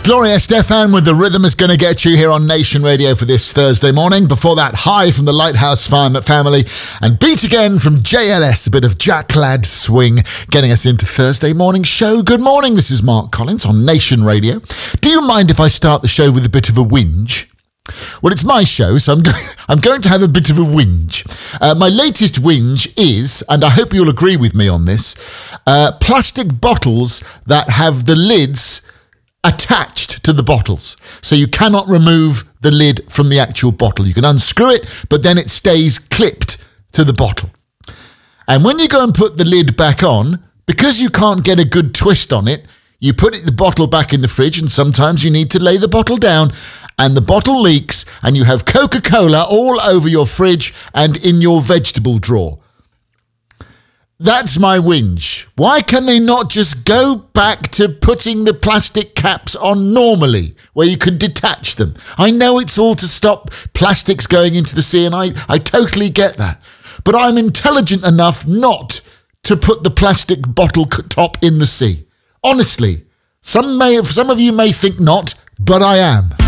Gloria Estefan with The Rhythm Is Gonna Get You here on Nation Radio for this Thursday morning. Before that, High from the Lighthouse Family and Beat Again from JLS, a bit of Jack Ladd swing, getting us into Thursday morning show. Good morning, this is Mark Collins on Nation Radio. Do you mind if I start the show with a bit of a whinge? Well, it's my show, so I'm going to have a bit of a whinge. My latest whinge is, and I hope you'll agree with me on this, plastic bottles that have the lids attached to the bottles. So you cannot remove the lid from the actual bottle. You can unscrew it, but then it stays clipped to the bottle. And when you go and put the lid back on, because you can't get a good twist on it, you put the bottle back in the fridge, and sometimes you need to lay the bottle down, and the bottle leaks, and you have Coca-Cola all over your fridge and in your vegetable drawer. That's my whinge. Why can they not just go back to putting the plastic caps on normally, where you can detach them? I know it's all to stop plastics going into the sea, and I totally get that. But I'm intelligent enough not to put the plastic bottle top in the sea. Honestly, some of you may think not, but I am.